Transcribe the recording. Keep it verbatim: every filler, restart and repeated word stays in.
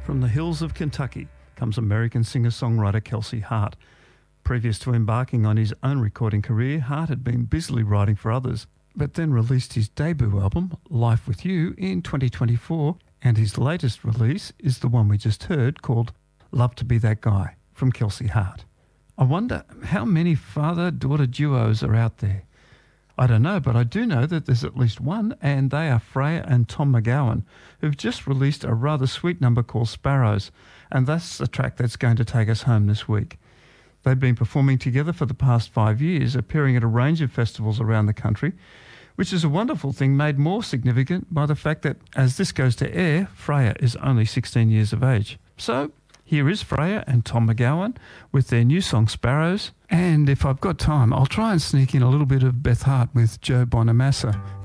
From the hills of Kentucky comes American singer-songwriter Kelsey Hart. Previous to embarking on his own recording career, Hart had been busily writing for others, but then released his debut album, Life With You, in twenty twenty-four, and his latest release is the one we just heard, called Love to Be That Guy, from Kelsey Hart. I wonder how many father-daughter duos are out there. I don't know, but I do know that there's at least one, and they are Freya and Tom McGowan, who've just released a rather sweet number called Sparrows, and that's the track that's going to take us home this week. They've been performing together for the past five years, appearing at a range of festivals around the country, which is a wonderful thing made more significant by the fact that as this goes to air, Freya is only sixteen years of age. So here is Freya and Tom McGowan with their new song Sparrows. And if I've got time, I'll try and sneak in a little bit of Beth Hart with Joe Bonamassa